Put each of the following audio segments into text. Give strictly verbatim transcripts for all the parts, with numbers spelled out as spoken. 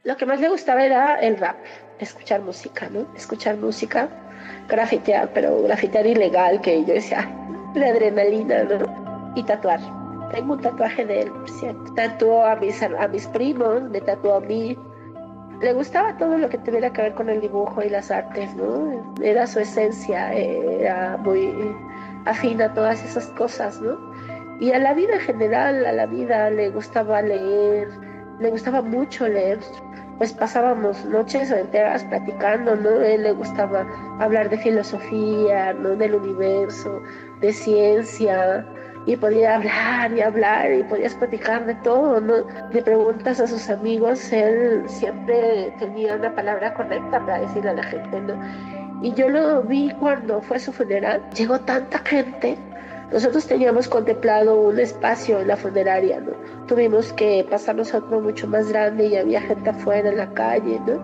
Lo que más le gustaba era el rap, escuchar música, ¿no? Escuchar música, grafitear, pero grafitear ilegal, que yo decía, la adrenalina, ¿no? Y tatuar. Tengo un tatuaje de él, por cierto. Tatuó a mis, a mis primos, me tatuó a mí. Le gustaba todo lo que tuviera que ver con el dibujo y las artes, ¿no? Era su esencia, era muy afín a todas esas cosas, ¿no? Y a la vida en general, a la vida le gustaba leer, le gustaba mucho leer. Pues pasábamos noches enteras platicando, ¿no? A él le gustaba hablar de filosofía, ¿no? Del universo, de ciencia, y podía hablar y hablar y podías platicar de todo, ¿no? Le preguntas a sus amigos, él siempre tenía una palabra correcta para decirle a la gente, ¿no? Y yo lo vi cuando fue su funeral, llegó tanta gente. Nosotros teníamos contemplado un espacio en la funeraria, ¿no? Tuvimos que pasarnos a otro mucho más grande y había gente afuera en la calle, ¿no?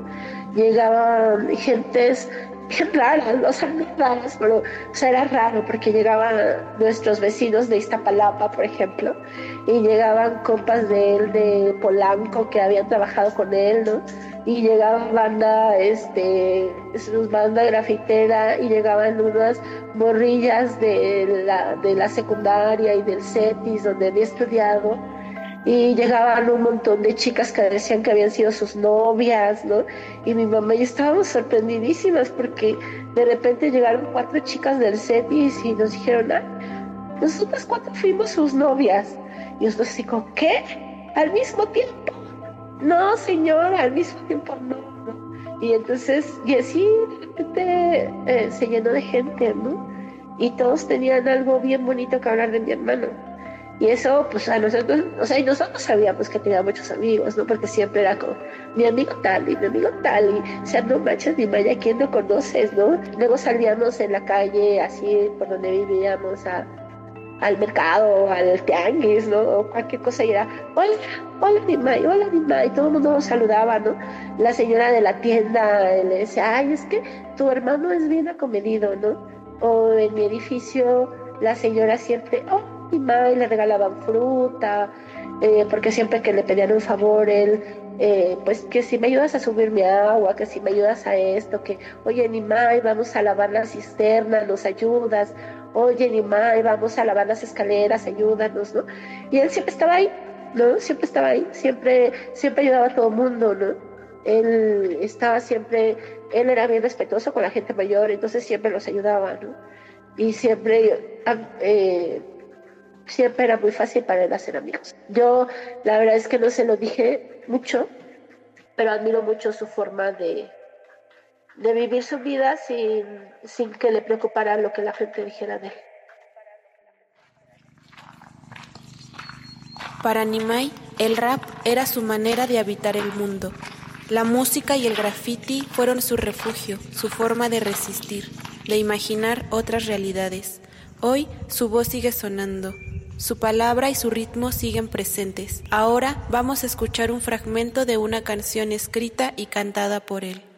Llegaban gentes bien raras, no son muy raras, pero o sea, era raro porque llegaban nuestros vecinos de Iztapalapa, por ejemplo, y llegaban compas de él de Polanco que habían trabajado con él, ¿no? Y llegaban banda, este, sus banda grafitera, y llegaban unas morrillas de la, de la secundaria y del CETIS donde había estudiado, y llegaban un montón de chicas que decían que habían sido sus novias, ¿no? Y mi mamá y yo estábamos sorprendidísimas porque de repente llegaron cuatro chicas del CETIS y nos dijeron, ah, nosotras cuatro fuimos sus novias. Y nosotros así como, ¿qué? ¿Al mismo tiempo? No, señora, al mismo tiempo no, ¿no? Y entonces, y así de repente eh, se llenó de gente, ¿no? Y todos tenían algo bien bonito que hablar de mi hermano. Y eso, pues a nosotros, o sea, y nosotros sabíamos que tenía muchos amigos, ¿no? Porque siempre era como, mi amigo tal y mi amigo tal, y o sea, no manches, ni Maya, ¿quién no conoces, no? Luego salíamos en la calle, así, por donde vivíamos, a al mercado, al tianguis, ¿no? O cualquier cosa y era, hola, hola Nimay, hola Nimay, todo el mundo nos saludaba, ¿no? La señora de la tienda le decía, ay, es que tu hermano es bien acomedido, ¿no? O en mi edificio la señora siempre, oh, Nimay, le regalaban fruta, eh, porque siempre que le pedían un favor, él, eh, pues que si me ayudas a subir mi agua, que si me ayudas a esto, que, oye Nimay, vamos a lavar la cisterna, nos ayudas, oye, Nimay, vamos a lavar las escaleras, ayúdanos, ¿no? Y él siempre estaba ahí, ¿no? Siempre estaba ahí, siempre, siempre ayudaba a todo el mundo, ¿no? Él estaba siempre, él era bien respetuoso con la gente mayor, entonces siempre los ayudaba, ¿no? Y siempre, eh, siempre era muy fácil para él hacer amigos. Yo, la verdad es que no se lo dije mucho, pero admiro mucho su forma de de vivir su vida sin, sin que le preocupara lo que la gente dijera de él. Para Nimay, el rap era su manera de habitar el mundo. La música y el graffiti fueron su refugio, su forma de resistir, de imaginar otras realidades. Hoy su voz sigue sonando, su palabra y su ritmo siguen presentes. Ahora vamos a escuchar un fragmento de una canción escrita y cantada por él.